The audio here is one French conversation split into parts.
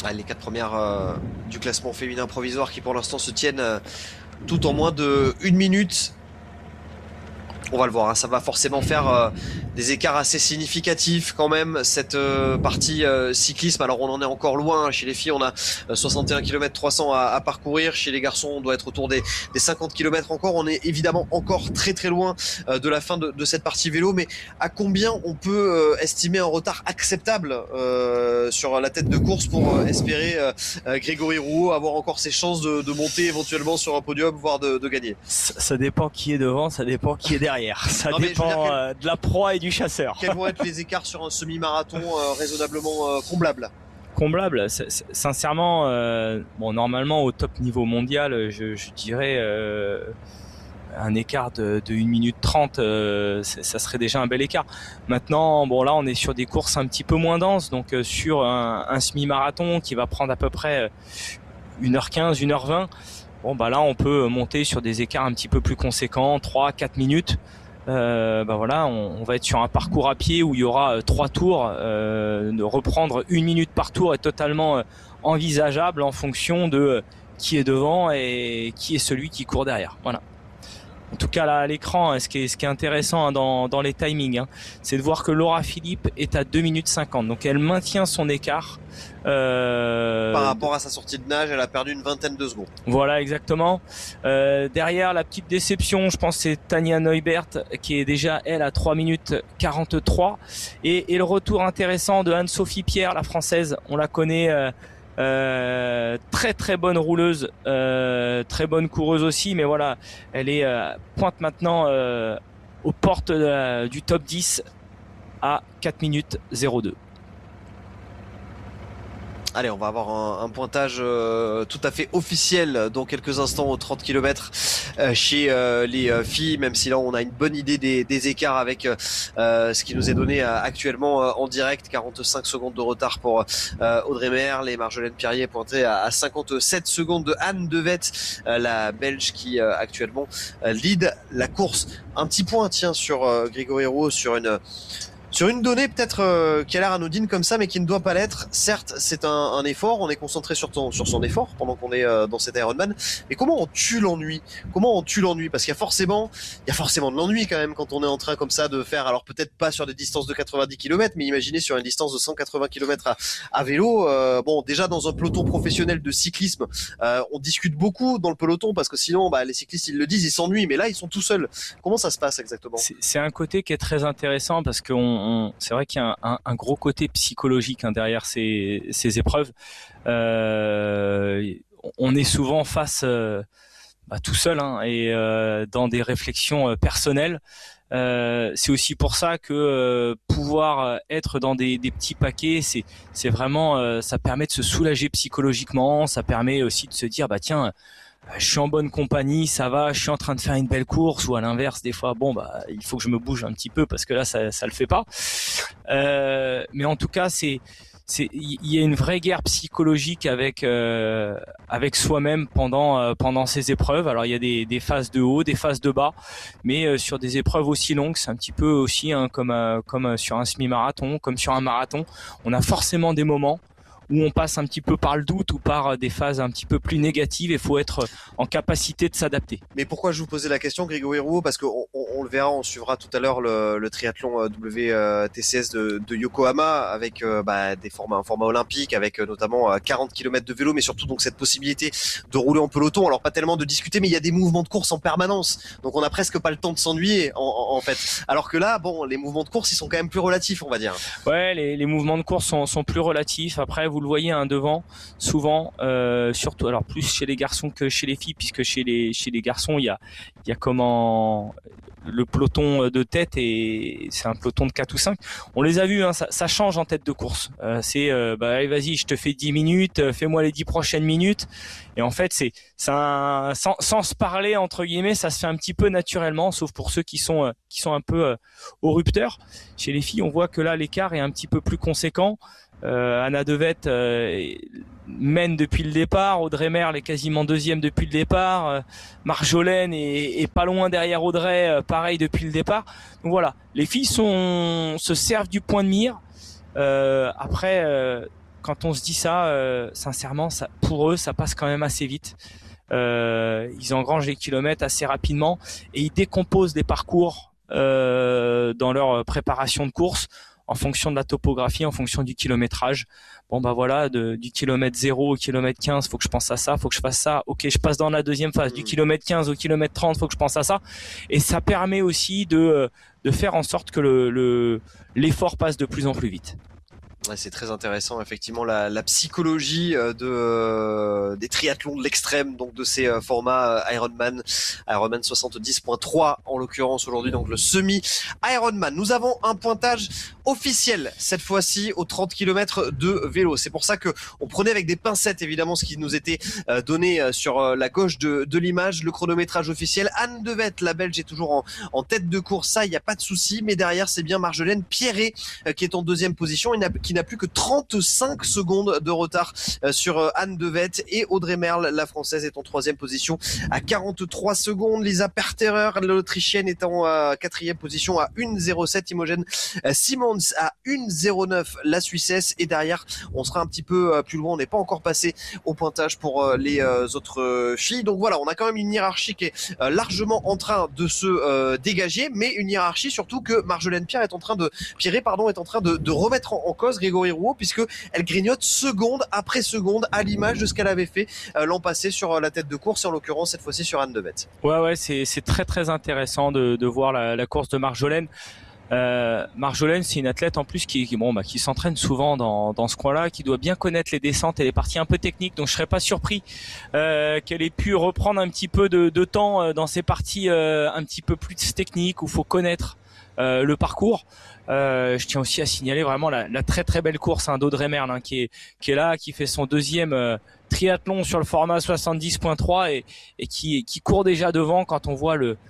Les 4 premières du classement féminin provisoire qui pour l'instant se tiennent tout en moins de 1 minute. On va le voir, hein, ça va forcément faire des écarts assez significatifs quand même, cette partie cyclisme. Alors on en est encore loin, chez les filles on a 61 km 300 à parcourir, chez les garçons on doit être autour des 50 km encore. On est évidemment encore très très loin de la fin de cette partie vélo, mais à combien on peut estimer un retard acceptable sur la tête de course pour espérer Grégory Rouault avoir encore ses chances de monter éventuellement sur un podium, voire de gagner? Ça dépend qui est devant, ça dépend qui est derrière. Ça dépend de la proie et du chasseur. Quels vont être les écarts sur un semi-marathon raisonnablement comblable? Comblable, sincèrement, normalement au top niveau mondial, je dirais un écart de 1 minute 30, ça serait déjà un bel écart. Maintenant, là on est sur des courses un petit peu moins denses, donc sur un semi-marathon qui va prendre à peu près 1h15, 1h20, là on peut monter sur des écarts un petit peu plus conséquents, 3-4 minutes. On va être sur un parcours à pied où il y aura 3 tours. De reprendre 1 minute par tour est totalement envisageable en fonction de qui est devant et qui est celui qui court derrière. Voilà. En tout cas là à l'écran, ce qui est intéressant dans les timings, c'est de voir que Laura Philippe est à 2 minutes 50. Donc elle maintient son écart. Par rapport à sa sortie de nage, elle a perdu une vingtaine de secondes. Voilà, exactement. Derrière, la petite déception, je pense, c'est Tania Neubert qui est déjà, elle, à 3 minutes 43. Et le retour intéressant de Anne-Sophie Pierre, la française. On la connaît, très très bonne rouleuse, très bonne coureuse aussi. Mais voilà, elle est pointe maintenant aux portes du top 10 à 4 minutes 02. Allez, on va avoir un pointage tout à fait officiel dans quelques instants aux 30 km chez les filles, même si là on a une bonne idée des écarts avec ce qui nous est donné actuellement en direct. 45 secondes de retard pour Audrey Merle et Marjolaine Pierrier pointée à 57 secondes de Anne Devet, la Belge qui actuellement lead la course. Un petit point, tiens, sur Grégory Rouault, sur une donnée peut-être qui a l'air anodine comme ça, mais qui ne doit pas l'être. Certes, c'est un effort, on est concentré sur son effort pendant qu'on est dans cet Ironman. Mais comment on tue l'ennui? Parce qu'il y a forcément de l'ennui quand même quand on est en train comme ça de faire, alors peut-être pas sur des distances de 90 km, mais imaginez sur une distance de 180 km à vélo. Déjà dans un peloton professionnel de cyclisme, on discute beaucoup dans le peloton parce que sinon les cyclistes ils le disent, ils s'ennuient, mais là ils sont tout seuls. Comment ça se passe exactement? C'est un côté qui est très intéressant parce que c'est vrai qu'il y a un gros côté psychologique derrière ces épreuves. On est souvent face tout seul et dans des réflexions personnelles. C'est aussi pour ça que pouvoir être dans des petits paquets, c'est vraiment ça permet de se soulager psychologiquement. Ça permet aussi de se dire tiens, je suis en bonne compagnie, ça va, je suis en train de faire une belle course, ou à l'inverse, des fois, il faut que je me bouge un petit peu parce que là, ça le fait pas. Mais en tout cas, il y a une vraie guerre psychologique avec soi-même pendant ces épreuves. Alors il y a des phases de haut, des phases de bas, mais sur des épreuves aussi longues, c'est un petit peu aussi comme sur un semi-marathon, comme sur un marathon, on a forcément des moments où on passe un petit peu par le doute ou par des phases un petit peu plus négatives, et faut être en capacité de s'adapter. Mais pourquoi je vous posais la question, Grégory Rouault? Parce qu'on le verra, on suivra tout à l'heure le triathlon WTCS de Yokohama avec un format olympique, avec notamment 40 km de vélo, mais surtout donc cette possibilité de rouler en peloton. Alors pas tellement de discuter, mais il y a des mouvements de course en permanence, donc on a presque pas le temps de s'ennuyer en fait. Alors que là, les mouvements de course ils sont quand même plus relatifs, on va dire. Ouais, les mouvements de course sont plus relatifs. Après, vous le voyez devant, souvent, surtout, alors plus chez les garçons que chez les filles, puisque chez les garçons, il y a comment le peloton de tête, et c'est un peloton de 4 ou 5. On les a vus, ça change en tête de course. Allez, vas-y, je te fais 10 minutes, fais-moi les 10 prochaines minutes. Et en fait, sans se parler, entre guillemets, ça se fait un petit peu naturellement, sauf pour ceux qui sont un peu au rupteur. Chez les filles, on voit que là, l'écart est un petit peu plus conséquent. Anna Devet mène depuis le départ, Audrey Merle est quasiment deuxième depuis le départ, Marjolaine est pas loin derrière Audrey, pareil depuis le départ. Donc voilà, les filles se servent du point de mire. Après, quand on se dit ça, sincèrement, ça, pour eux, ça passe quand même assez vite. Ils engrangent les kilomètres assez rapidement et ils décomposent des parcours dans leur préparation de course en fonction de la topographie, en fonction du kilométrage. Bon bah voilà, du kilomètre 0 au kilomètre 15, faut que je pense à ça, faut que je fasse ça. Ok, je passe dans la deuxième phase, du kilomètre 15 au kilomètre 30, faut que je pense à ça. Et ça permet aussi de faire en sorte que l'effort passe de plus en plus vite. Ouais, c'est très intéressant, effectivement, la psychologie des triathlons de l'extrême, donc de ces formats Ironman 70.3 en l'occurrence aujourd'hui, donc le semi-Ironman. Nous avons un pointage officiel cette fois-ci aux 30 km de vélo. C'est pour ça que on prenait avec des pincettes évidemment ce qui nous était donné sur la gauche de l'image, le chronométrage officiel. Anne Devet, la Belge, est toujours en tête de course, ça il n'y a pas de souci, mais derrière c'est bien Marjolaine Pierret qui est en deuxième position, qui n'a plus que 35 secondes de retard sur Anne Devet, et Audrey Merle, la française, est en troisième position à 43 secondes. Lisa Perterer, l'autrichienne, est en quatrième position à 1,07. Imogen Simons à 1,09, la Suissesse, et derrière on sera un petit peu plus loin, on n'est pas encore passé au pointage pour les autres filles. Donc voilà, on a quand même une hiérarchie qui est largement en train de se dégager, mais une hiérarchie surtout que Marjolaine Pierret est en train de remettre en cause, Grégory Rouault, puisque elle grignote seconde après seconde à l'image de ce qu'elle avait fait l'an passé sur la tête de course, et en l'occurrence cette fois-ci sur Anne Devet. Ouais, c'est très très intéressant de voir la course de Marjolaine. Marjolaine, c'est une athlète en plus qui s'entraîne souvent dans ce coin-là, qui doit bien connaître les descentes et les parties un peu techniques, donc je serais pas surpris qu'elle ait pu reprendre un petit peu de temps dans ces parties un petit peu plus techniques où faut connaître le parcours. Je tiens aussi à signaler vraiment la très très belle course d'Audrey Merle qui est là, qui fait son deuxième triathlon sur le format 70.3 et qui court déjà devant quand on voit le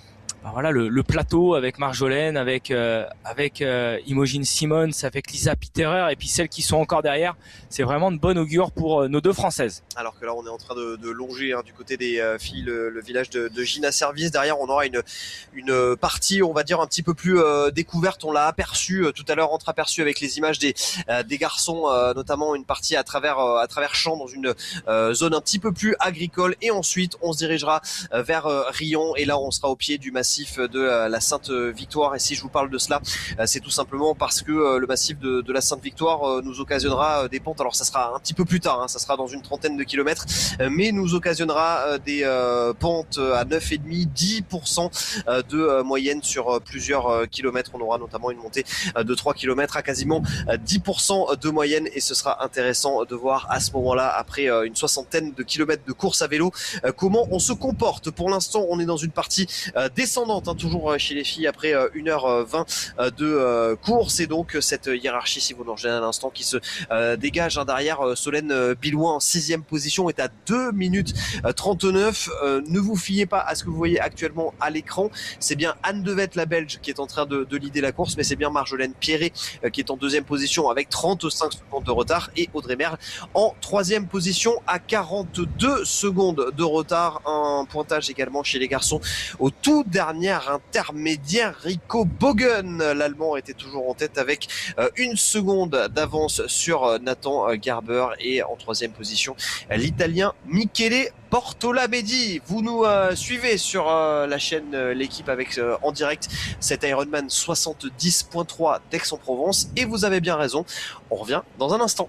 plateau avec Marjolaine, avec Imogen Simons, avec Lisa Pitterer, et puis celles qui sont encore derrière. C'est vraiment de bon augure pour nos deux Françaises. Alors que là, on est en train de longer du côté des filles le village de Gina Service. Derrière, on aura une partie, on va dire, un petit peu plus découverte. On l'a aperçu tout à l'heure, entreaperçu avec les images des garçons, notamment une partie à travers champs dans une zone un petit peu plus agricole. Et ensuite, on se dirigera vers Rion, et là, on sera au pied du massif de la Sainte-Victoire. Et si je vous parle de cela, c'est tout simplement parce que le massif de la Sainte-Victoire nous occasionnera des pentes. Alors ça sera un petit peu plus tard, ça sera dans une trentaine de kilomètres, mais nous occasionnera des pentes à 9,5, 10% de moyenne sur plusieurs kilomètres. On aura notamment une montée de 3 kilomètres à quasiment 10% de moyenne, et ce sera intéressant de voir à ce moment-là, après une soixantaine de kilomètres de course à vélo, comment on se comporte. Pour l'instant, on est dans une partie descendante, toujours chez les filles, après 1h20 de course, et donc cette hiérarchie, si vous nous rejoignez à l'instant, qui se dégage derrière. Solène Billouin en 6e position est à 2 minutes 39. Ne vous fiez pas à ce que vous voyez actuellement à l'écran, c'est bien Anne Devet, la Belge, qui est en train de leader la course, mais c'est bien Marjolaine Pierret qui est en 2e position avec 35 secondes de retard, et Audrey Merle en 3e position à 42 secondes de retard. Un pointage également chez les garçons au tout dernier intermédiaire. Rico Bogen, l'Allemand, était toujours en tête avec 1 seconde d'avance sur Nathan Garber, et en 3e position l'Italien Michele Bortolabedi. Vous nous suivez sur la chaîne L'équipe avec en direct cet Ironman 70.3 d'Aix-en-Provence, et vous avez bien raison, on revient dans un instant.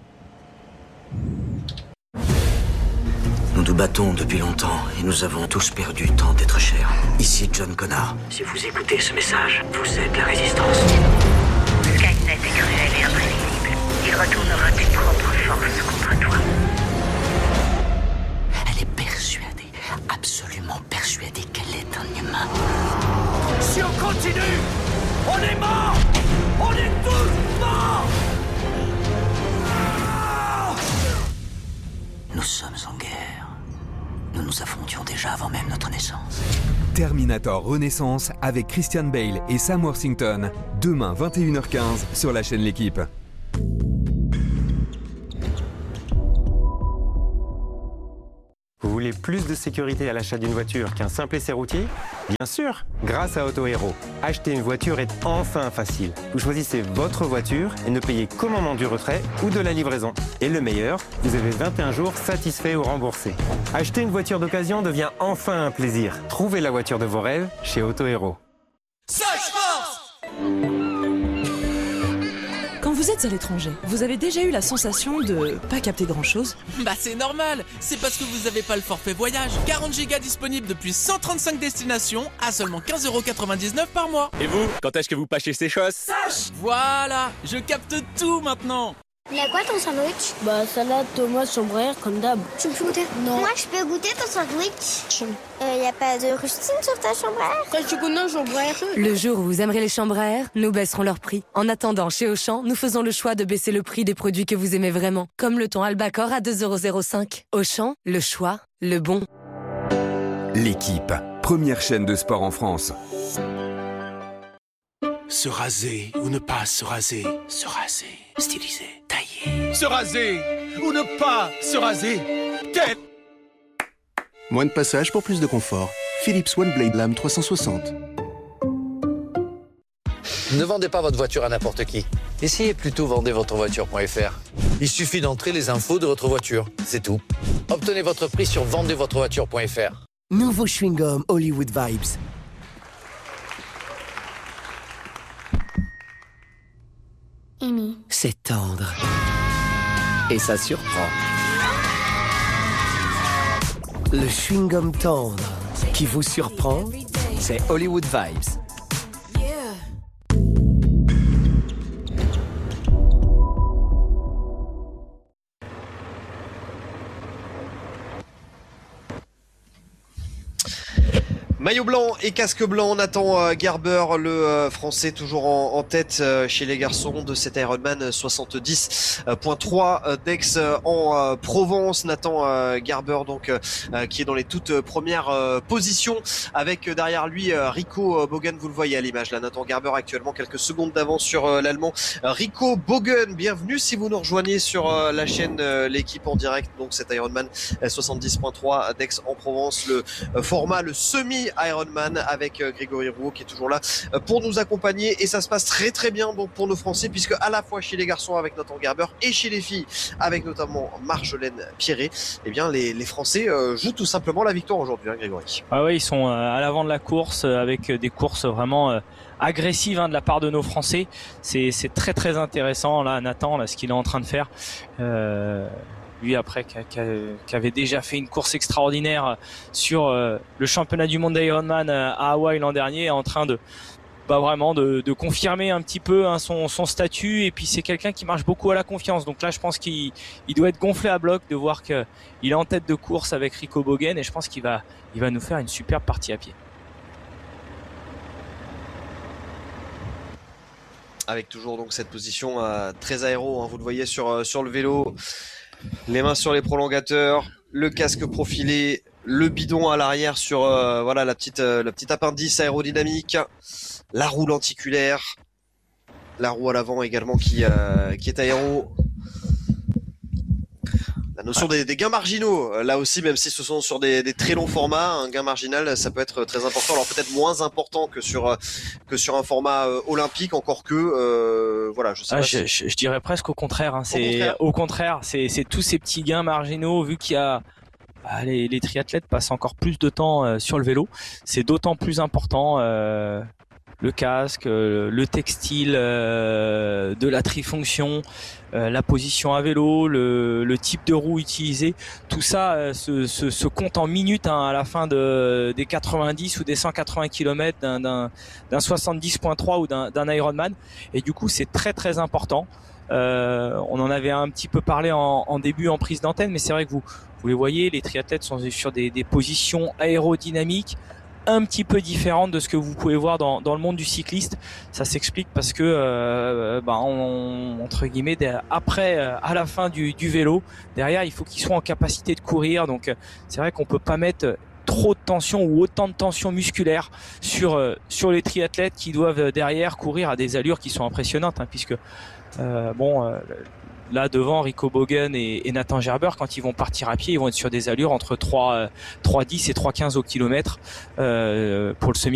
Nous nous battons depuis longtemps et nous avons tous perdu tant d'êtres chers. Ici John Connor. Si vous écoutez ce message, vous êtes la résistance. Skynet est cruel et imprévisible. Il retournera tes propres forces contre toi. Elle est persuadée, absolument persuadée qu'elle est un humain. Si on continue, on est mort. On est tous morts. Nous sommes en guerre. Nous nous affrontions déjà avant même notre naissance. Terminator Renaissance avec Christian Bale et Sam Worthington. Demain 21h15 sur la chaîne L'équipe. Vous voulez voulez plus de sécurité à l'achat d'une voiture qu'un simple essai routier? Bien sûr, grâce à AutoHero. Acheter une voiture est enfin facile. Vous choisissez votre voiture et ne payez qu'au moment du retrait ou de la livraison. Et le meilleur, vous avez 21 jours satisfaits ou remboursés. Acheter une voiture d'occasion devient enfin un plaisir. Trouvez la voiture de vos rêves chez AutoHero. Quand vous êtes à l'étranger, vous avez déjà eu la sensation de pas capter grand-chose? Bah c'est normal, c'est parce que vous avez pas le forfait voyage. 40 Go disponible depuis 135 destinations à seulement 15,99€ par mois. Et vous, quand est-ce que vous pâchez ces choses? Voilà, je capte tout maintenant. Il a quoi ton sandwich? Bah salade, tomate, chambre comme d'hab. Tu peux goûter? Non. Moi je peux goûter ton sandwich. Y a pas de rustine sur ta chambre? Quand tu connais chambre. Le jour où vous aimerez les chambres à air, nous baisserons leur prix. En attendant, chez Auchan, nous faisons le choix de baisser le prix des produits que vous aimez vraiment. Comme le thon Albacor à 2,05€. Auchan, le choix, le bon. L'équipe, première chaîne de sport en France. Se raser ou ne pas se raser. Se raser. Stylisé. Taillé. Se raser ou ne pas se raser. Tête. Moins de passage pour plus de confort. Philips OneBlade Lame 360. Ne vendez pas votre voiture à n'importe qui. Essayez plutôt vendezvotrevoiture.fr. Il suffit d'entrer les infos de votre voiture. C'est tout. Obtenez votre prix sur vendezvotrevoiture.fr. Nouveau chewing-gum Hollywood Vibes. Amy. C'est tendre. Et ça surprend. Le chewing-gum tendre qui vous surprend, c'est Hollywood Vibes. Maillot blanc et casque blanc, Nathan Gerber, le français toujours en tête chez les garçons de cet Ironman 70.3 d'Aix en Provence. Nathan Gerber donc qui est dans les toutes premières positions avec derrière lui Rico Bogen, vous le voyez à l'image là. Nathan Gerber actuellement quelques secondes d'avance sur l'Allemand Rico Bogen. Bienvenue si vous nous rejoignez sur la chaîne l'équipe en direct, donc cet Ironman 70.3 d'Aix en Provence, le format, le semi Ironman avec Grégory Rouault qui est toujours là pour nous accompagner, et ça se passe très très bien donc pour nos Français, puisque à la fois chez les garçons avec Nathan Gerber et chez les filles avec notamment Marjolaine Pierret, eh bien les Français jouent tout simplement la victoire aujourd'hui, hein, Grégory. Ah ouais, ils sont à l'avant de la course avec des courses vraiment agressives de la part de nos Français. C'est très très intéressant là, Nathan, là ce qu'il est en train de faire. Lui après qui avait déjà fait une course extraordinaire sur le championnat du monde d'Ironman à Hawaï l'an dernier, en train de vraiment de confirmer un petit peu son statut, et puis c'est quelqu'un qui marche beaucoup à la confiance, donc là je pense qu'il doit être gonflé à bloc de voir qu'il est en tête de course avec Rico Bogen, et je pense qu'il va nous faire une superbe partie à pied. Avec toujours donc cette position très aéro, hein, vous le voyez sur le vélo. Les mains sur les prolongateurs, le casque profilé, le bidon à l'arrière sur voilà la petite appendice aérodynamique, la roue lenticulaire, la roue à l'avant également qui est aéro. La notion des gains marginaux, là aussi, même si ce sont sur des très longs formats, un gain marginal, ça peut être très important. Alors peut-être moins important que sur un format olympique, encore que voilà, je sais pas. Je dirais presque au contraire. Hein, au contraire, c'est tous ces petits gains marginaux, vu qu'il y a les triathlètes passent encore plus de temps sur le vélo, c'est d'autant plus important. Le casque, le textile de la trifonction, la position à vélo, le type de roue utilisée, tout ça se compte en minutes à la fin des 90 ou des 180 km d'un 70.3 ou d'un Ironman, et du coup c'est très très important. On en avait un petit peu parlé en début en prise d'antenne, mais c'est vrai que vous les voyez, les triathlètes sont sur des positions aérodynamiques un petit peu différente de ce que vous pouvez voir dans le monde du cycliste. Ça s'explique parce que entre guillemets après à la fin du vélo, derrière il faut qu'ils soient en capacité de courir, donc c'est vrai qu'on peut pas mettre trop de tension ou autant de tension musculaire sur les triathlètes qui doivent derrière courir à des allures qui sont impressionnantes, hein, puisque Là devant, Rico Bogen et Nathan Gerber, quand ils vont partir à pied, ils vont être sur des allures entre 3,10 et 3,15 au kilomètre pour le semi